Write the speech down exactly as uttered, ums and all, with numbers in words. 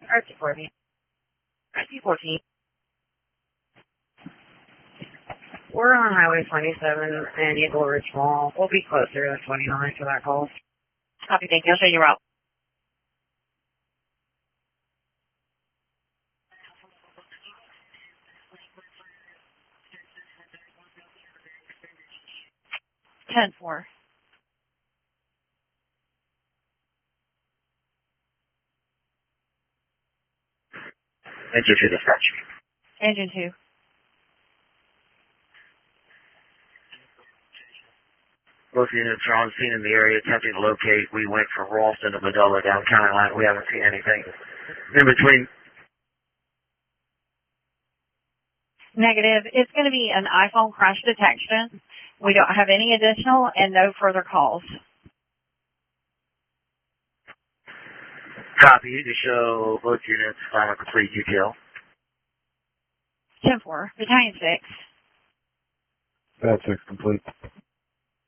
R T fourteen. R T fourteen. We're on Highway twenty-seven and Eagle Ridge Mall. We'll be closer to twenty-nine for that call. Copy, thank you. I'll show you route. ten four. Engine two dispatch. Engine two. Both units are on scene in the area attempting to locate. We went from Ralston to Medela down County Line. We haven't seen anything in between. Negative. It's going to be an iPhone crash detection. We don't have any additional and no further calls. Copy. To show both units final complete detail. ten four. Battalion six. Bat six complete.